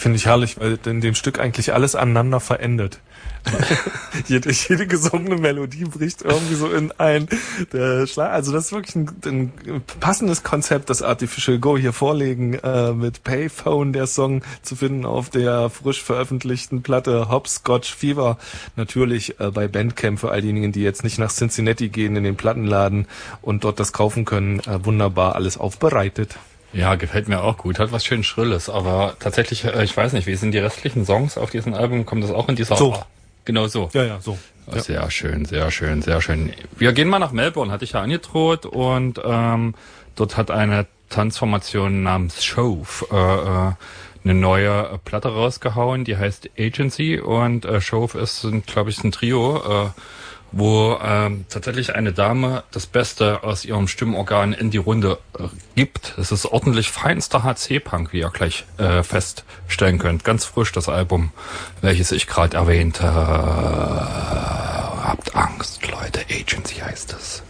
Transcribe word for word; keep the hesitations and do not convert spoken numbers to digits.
finde ich herrlich, weil in dem Stück eigentlich alles aneinander verendet. jede, jede gesungene Melodie bricht irgendwie so in ein der Schlag. Also das ist wirklich ein, ein passendes Konzept, das Artificial Go hier vorlegen, äh, mit Payphone, der Song zu finden auf der frisch veröffentlichten Platte Hopscotch Fever. Natürlich äh, bei Bandcamp für all diejenigen, die jetzt nicht nach Cincinnati gehen in den Plattenladen und dort das kaufen können. Äh, wunderbar alles aufbereitet. Ja, gefällt mir auch gut. Hat was schön Schrilles, aber tatsächlich, äh, ich weiß nicht, wie sind die restlichen Songs auf diesem Album? Kommt das auch in dieser... So. Ah, genau so. Ja, ja, so. Ja. Sehr schön, sehr schön, sehr schön. Wir gehen mal nach Melbourne, hatte ich ja angedroht, und ähm, dort hat eine Tanzformation namens Shove äh, äh, eine neue äh, Platte rausgehauen, die heißt Agency, und äh, Shove ist, glaube ich, ein Trio, äh, wo ähm, tatsächlich eine Dame das Beste aus ihrem Stimmorgan in die Runde äh, gibt. Es ist ordentlich feinster H C-Punk, wie ihr gleich äh, feststellen könnt. Ganz frisch das Album, welches ich gerade erwähnte. Habt Angst, Leute. Agency heißt es.